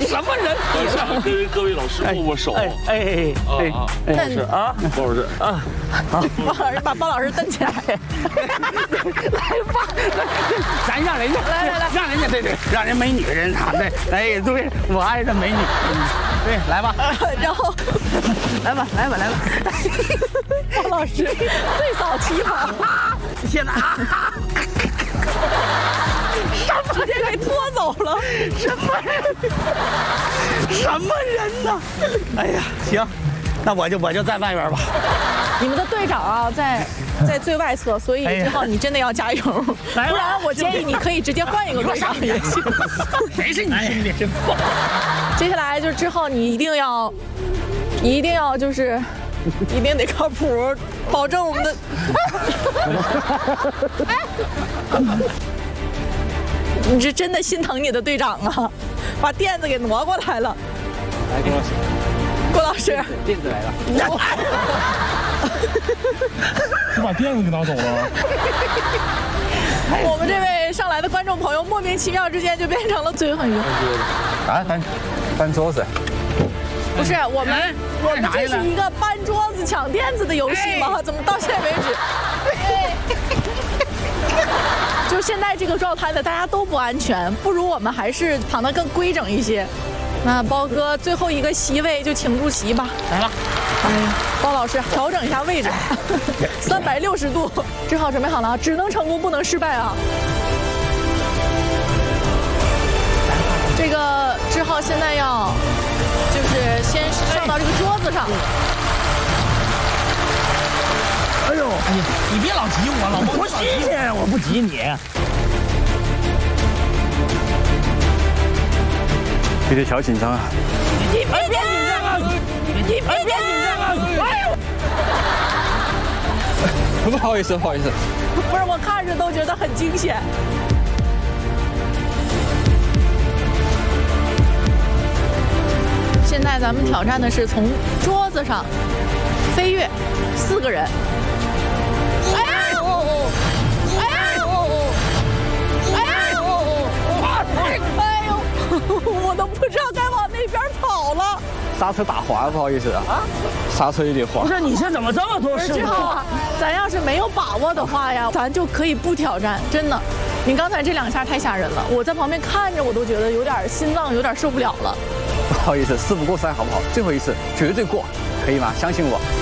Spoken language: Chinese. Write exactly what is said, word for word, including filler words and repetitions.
什么人体我想跟各位老师握握手。 哎哎哎， 包老师啊，包老师啊， 包老师把包老师蹬起来， 来吧，咱让人家来来来， 让人家对对，让人美女人啊，对，哎对，我爱这美女，对，来吧， 然后来吧来吧来吧，包老师最早起跑， 现在啊。 直接给拖走了， 什么人？什么人呢？哎呀，行，那我就我就在外边吧。 你们的队长啊，在在最外侧，所以志浩你真的要加油，不然我建议你可以直接换一个队长也行。 谁是你兄弟？真棒！ 接下来就是志浩，你一定要，你一定要就是，一定得靠谱，保证我们的。你是真的心疼你的队长啊，把垫子给挪过来了。 来，郭老师， 郭老师， 垫子来了。 你把垫子给拿走了。 我们这位上来的观众朋友，莫名其妙之间就变成了最后一个。 啊，搬搬桌子。 不是我们，我们这是一个搬桌子抢垫子的游戏吗？怎么到现在为止？就现在这个状态的，大家都不安全，不如我们还是躺得更规整一些。那包哥最后一个席位就请入席吧。 来了， 哎，包老师调整一下位置，三百六十度。志浩准备好了，只能成功不能失败啊！这个志浩现在要就是先上到这个桌子上。 哎呦，哎呀，你别老急我，老不急你，我不急你。 有点小紧张啊！ 你别紧张啊！你别紧张啊！哎呦， 不好意思，不好意思。 不是，我看着都觉得很惊险。现在咱们挑战的是从桌子上飞跃，四个人。哎呀！哎呀！哎呀！哎呦！我都不知道该往那边跑了。 刹车打滑，不好意思啊。刹车有点滑。 不是，你是怎么这么多不是事情志浩啊，咱要是没有把握的话呀，咱就可以不挑战。真的，你刚才这两下太吓人了，我在旁边看着我都觉得有点心脏有点受不了了。 不好意思，事不过三，好不好？最后一次绝对过，可以吗？相信我。